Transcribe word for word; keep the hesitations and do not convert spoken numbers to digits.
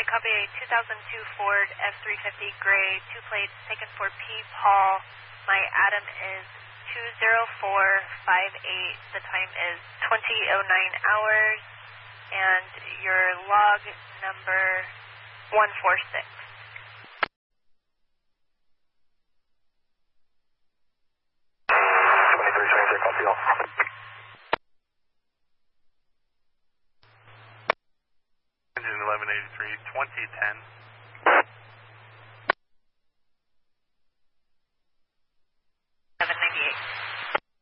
I copy a two thousand two Ford F three fifty gray, two plates taken for P. Paul. My Adam is two zero four five eight. The time is twenty oh nine hours. And your log number one four six. twenty-three twenty-three, copy all. Engine eleven eighty-three, twenty ten.